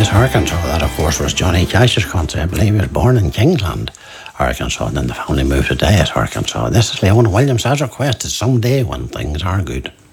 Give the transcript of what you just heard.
Yes, Arkansas. That, of course, was Johnny Cash's country. I believe he was born in Kingland, Arkansas, and then the family moved to Dyess, Arkansas. This is Leona Williams has requested Someday When Things Are Good.